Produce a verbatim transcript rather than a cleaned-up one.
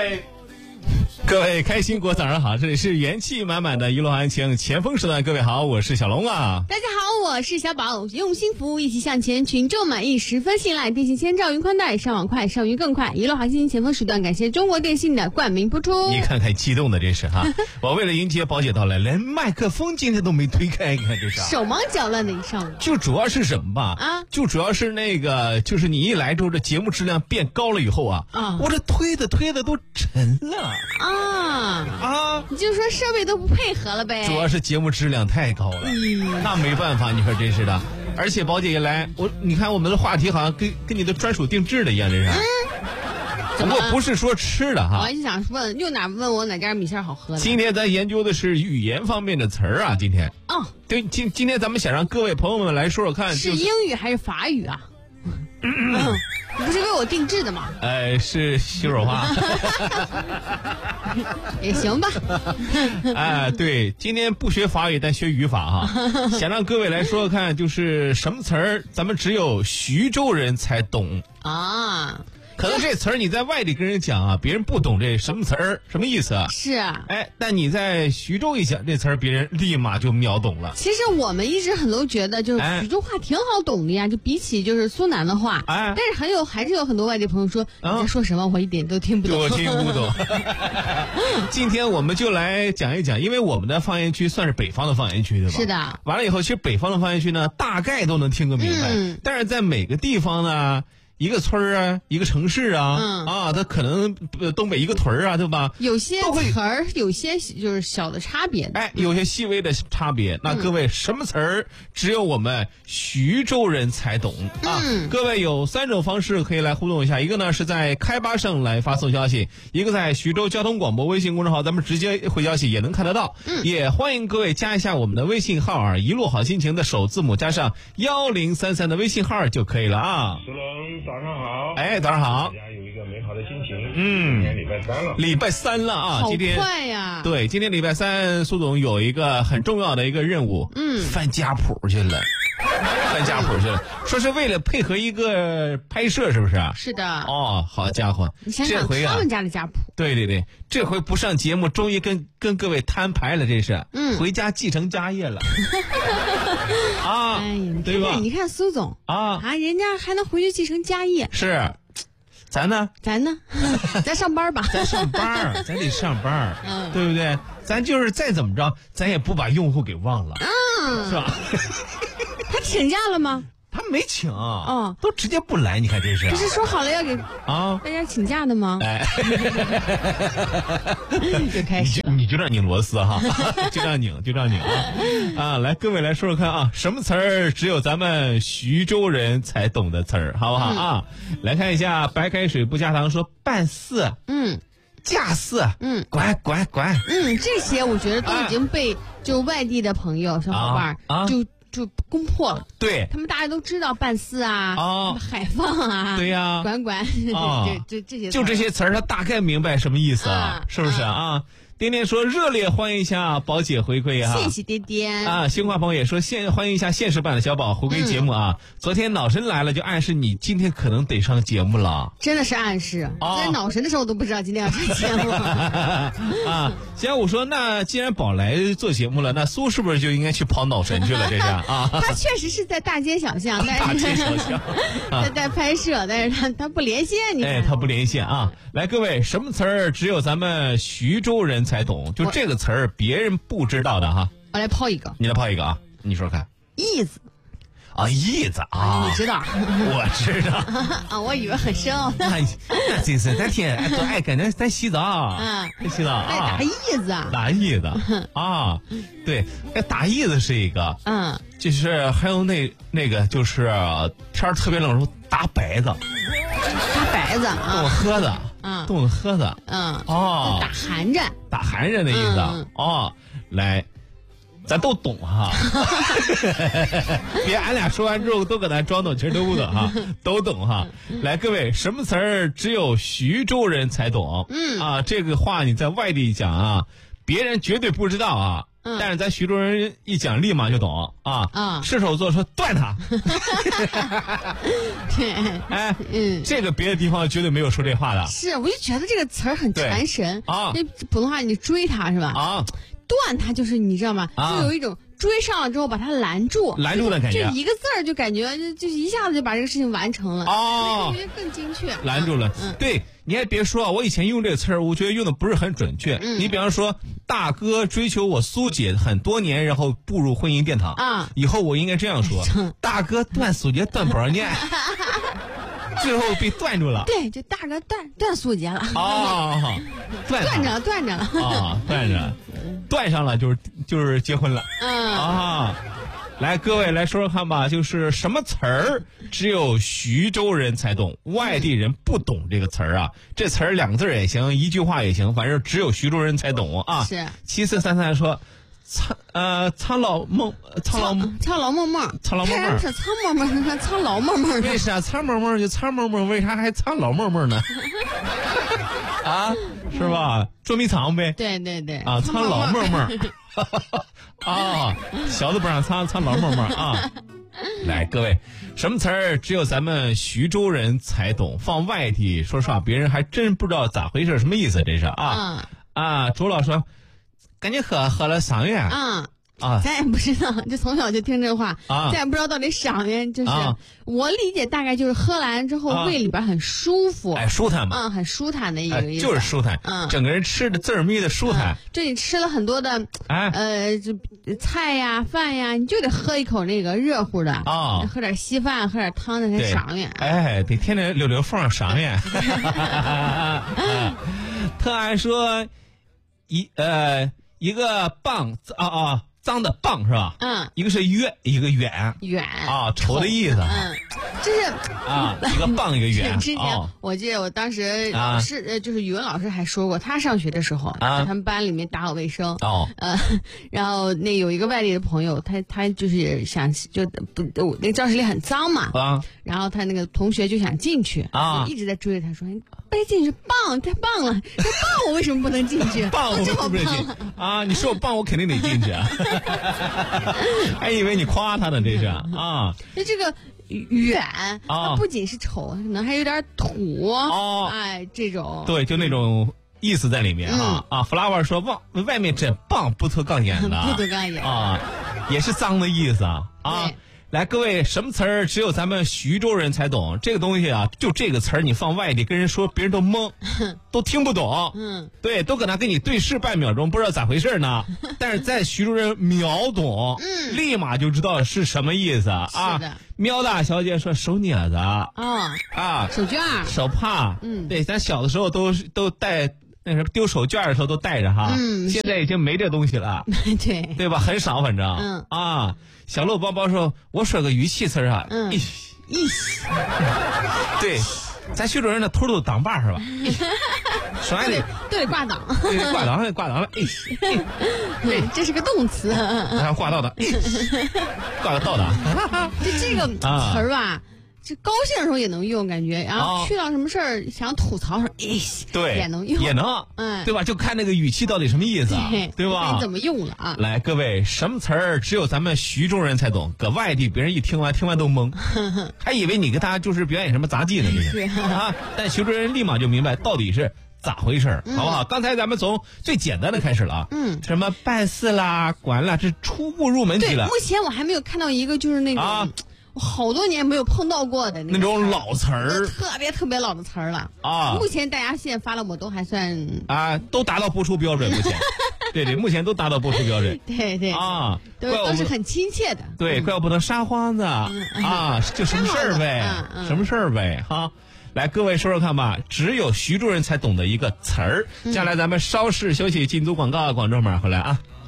位各位开心果早上好，这里是元气满满的一路安情前锋时段，各位好，我是小龙啊。 大家好，我是小宝，用心服务，一起向前，群众满意，十分信赖，电信千兆云宽带，上网快，上云更快，一路好心情前锋时段，感谢中国电信的冠名播出。 你看看激动的这是哈，我为了迎接宝姐到来，连麦克风今天都没推开，你看这是手忙脚乱的一上午。 就主要是什么吧？ 啊， 就主要是那个，就是你一来之后，这节目质量变高了以后啊， 啊， 我这推的推的都沉了啊啊！ 你就说设备都不配合了呗。 主要是节目质量太高了，嗯，那没办法，你说真是的。而且宝姐一来，我你看我们的话题好像跟跟你的专属定制的一样，这是。 嗯， 不过不是说吃的哈， 我还是想问，又哪问我哪家米线好喝的？ 今天咱研究的是语言方面的词儿啊，今天。 哦， 对，今今天咱们想让各位朋友们来说说看， 是英语还是法语啊？嗯，你不是为我定制的吗？ 呃，是西尔话。 也行吧。 哎，对，今天不学法语，但学语法哈。想让各位来说说看，就是什么词儿，咱们只有徐州人才懂啊。 可能这词儿你在外地跟人讲啊，别人不懂这什么词儿什么意思啊？ 是啊， 哎，但你在徐州一讲这词儿，别人立马就秒懂了。 其实我们一直很都觉得，就是徐州话挺好懂的呀，就比起就是苏南的话，哎，但是还有还是有很多外地朋友说、啊、你在说什么，我一点都听不懂， 我听不懂。今天我们就来讲一讲，因为我们的方言区算是北方的方言区，对吧？ 是的。 完了以后，其实北方的方言区呢，大概都能听个明白，嗯、但是在每个地方呢。一个村儿啊，一个城市啊，嗯、啊，它可能东北一个屯儿啊，对吧？ 有些词儿有些就是小的差别的， 哎，有些细微的差别。那各位，什么词儿只有我们徐州人才懂啊？嗯、各位有三种方式可以来互动一下，一个呢是在开巴上来发送消息，一个在徐州交通广播微信公众号，咱们直接回消息也能看得到。嗯、也欢迎各位加一下我们的微信号啊，一路好心情的首字母加上幺零三三的微信号就可以了啊。 早上好， 哎，早上好， 大家有一个美好的心情。 嗯， 今天礼拜三了， 礼拜三了啊，今天好快呀！ 对，今天礼拜三，苏总有一个很重要的一个任务，嗯，翻家谱去了，翻家谱去了，说是为了配合一个拍摄，是不是？ 是的。 哦，好家伙， 你想想他们家的家谱。 对对对，这回不上节目，终于跟跟各位摊牌了，这是，嗯，回家继承家业了。啊， 哎呀， 对吧？ 你看苏总啊啊，人家还能回去继承家业。 是，咱呢？ 咱呢？咱上班吧。 咱上班，咱得上班，嗯，对不对？咱就是再怎么着，咱也不把用户给忘了，嗯，是吧？ 他请假了吗？ 他没请哦，都直接不来，你看这是。 不是说好了要给啊大家请假的吗？哎，就开始你就让拧螺丝哈，就这样拧，就这样拧啊！啊，来，各位来说说看啊，什么词儿只有咱们徐州人才懂的词儿，好不好、嗯、啊？来看一下，白开水不加糖说办事，嗯，架势，嗯，拐拐拐， 嗯，这些我觉得都已经被、啊、就外地的朋友小伙伴、啊啊、就。就攻破了， 对他们大家都知道办事啊，哦，海放啊， 对呀、啊， 管管， 哦、 这这这些就这些词儿，他大概明白什么意思啊，啊是不是啊？啊颠颠说热烈欢迎一下宝姐回归啊！ 谢谢颠颠啊！新华朋友也说现欢迎一下现实版的小宝回归节目啊！嗯、昨天脑神来了，就暗示你今天可能得上节目了。 真的是暗示，哦、在脑神的时候我都不知道今天要上节目啊！小五说，那既然宝来做节目了，那苏是不是就应该去跑脑神去了？这是啊！ 他确实是在大街小巷，但是大街小巷在在拍摄，但是他他不连线，你哎，他不连线啊！来，各位，什么词儿只有咱们徐州人才懂？就这个词儿，别人不知道的哈。 我来抛一个， 你来抛一个啊！你说看， 意思啊，意思啊， 你知道？ 我知道啊，我以为很深奥。 那那真是，咱天都爱跟咱咱洗澡，嗯，洗澡啊， 打意思， 打意思啊，对，哎，打意思是一个，嗯，就是还有那那个就是天儿特别冷的时候打摆子， 打摆子啊， 冻喝的。嗯，冻喝的，嗯，哦， 打寒战， 打寒战的意思，嗯、哦，来，咱都懂哈，别俺俩说完之后都搁咱装懂，其实都不懂哈，都懂哈。来，各位，什么词儿只有徐州人才懂？嗯啊，这个话你在外地讲啊，别人绝对不知道啊。 嗯、 但是咱徐州人一讲立马就懂啊啊， 射手座说断他。 对， 哎， 嗯， 这个别的地方绝对没有说这话的。 是，我就觉得这个词儿很传神啊。 那普通话你追他是吧？ 啊， 断他就是你知道吗？ 啊、 就有一种追上了之后把他拦住， 拦住的感觉。 就一个字儿就感觉就就一下子就把这个事情完成了。 哦， 感觉更精确。 拦住了， 嗯， 对，你还别说，我以前用这个词儿，我觉得用的不是很准确。 嗯， 你比方说，大哥追求我苏姐很多年，然后步入婚姻殿堂啊， 以后我应该这样说：大哥断苏姐断多少年？最后被断住了。 对，就大哥断断苏姐了。 啊，断断着断着了。 啊，断着，断上了就是就是结婚了。 嗯啊。来，各位来说说看吧，就是什么词儿只有徐州人才懂，外地人不懂这个词儿啊。这词儿两个字也行，一句话也行，反正只有徐州人才懂啊。 是。 七四三三说，苍呃苍老梦苍老苍老梦梦， 苍老梦梦是苍梦梦，是苍老梦梦。 为啥苍梦梦就苍梦梦，为啥还苍老梦梦呢？啊，是吧？捉迷藏呗。 对对对。 啊，苍老梦梦。啊，小的不让苍苍老梦梦啊！来，各位，什么词儿只有咱们徐州人才懂，放外地，说实话，别人还真不知道咋回事，什么意思？这是啊、嗯、啊！周老说，赶紧喝，喝了赏月。 啊。 啊， 咱也不知道，就从小就听这话， 啊， 咱也不知道到底赏月就是、 啊、 我理解大概就是喝完之后、啊、胃里边很舒服， 哎，舒坦嘛， 嗯，很舒坦的一个意思， 哎、就是舒坦， 嗯， 整个人吃的滋儿蜜的舒坦， 就、嗯、你吃了很多的， 哎， 呃，这菜呀、饭呀，你就得喝一口那个热乎的啊， 喝点稀饭，喝点汤的才赏月， 哎，得天天溜溜缝赏月。特爱说一呃一个棒啊啊。脏的棒是吧？ 嗯， 一个是远，一个远， 远啊，丑的意思。 嗯，就是啊，一个棒一个远。 之前、哦、我记得我当时老师、啊、就是语文老师还说过，他上学的时候啊，在他们班里面打扫卫生哦， 呃，然后那有一个外地的朋友，他他就是想就不那个教室里很脏嘛啊， 然后他那个同学就想进去啊， 一直在追着他说。被进去棒太棒了，这棒我为什么不能进去？ 棒我这么不能进啊！你说我棒，我肯定得进去啊！还以为你夸他呢，这是啊。 那这个远啊， 不仅是丑，可能还有点土哦。 哎，这种对，就那种意思在里面啊、嗯、啊。flower 说棒，外面真棒，不脱钢眼的， 不脱钢眼啊，也是脏的意思啊啊。来，各位，什么词儿只有咱们徐州人才懂？这个东西啊，就这个词儿，你放外地跟人说，别人都懵，都听不懂。 嗯， 对，都搁那跟你对视半秒钟，不知道咋回事呢。但是在徐州人秒懂， 嗯， 立马就知道是什么意思啊。 是的。 喵大小姐说手镊子啊、 哦、 啊， 手绢、 手帕， 嗯， 对，咱小的时候都都带。那什么丢手绢的时候都带着哈， 嗯， 现在已经没这东西了， 对对吧？很少，反正， 嗯啊，小肉包包说，我说个语气词啊， 嗯， 咦咦， 对，咱徐州人的头都当把是吧？说完得都得挂档， 对，挂档了，挂档了，哎， 对，这是个动词， 然后挂到的，挂到到的， 就这个词儿吧。这高兴的时候也能用，感觉，然后去到什么事儿、哦、想吐槽的时候，哎， 对， 也能用， 也能， 嗯， 对吧？就看那个语气到底什么意思， 对, 对吧？ 你怎么用了啊？ 来，各位，什么词儿只有咱们徐州人才懂，搁外地别人一听完，听完都懵，还以为你跟他就是表演什么杂技呢，这是啊！但徐州人立马就明白到底是咋回事， 嗯、 好不好？刚才咱们从最简单的开始了啊， 嗯， 什么办事啦、管啦，这初步入门级了。 目前我还没有看到一个就是那个。啊我好多年没有碰到过的那种老词儿， 特别特别老的词儿了啊！ 目前大家现在发的我都还算啊，都达到播出标准，目前对对，目前都达到播出标准， 对对啊， 都都是很亲切的。 对，怪不得撒欢子啊，就什么事儿呗，什么事儿呗，哈。来，各位说说看吧，只有徐州人才懂的一个词儿。接下来咱们稍事休息，进组广告，广州马上回来啊。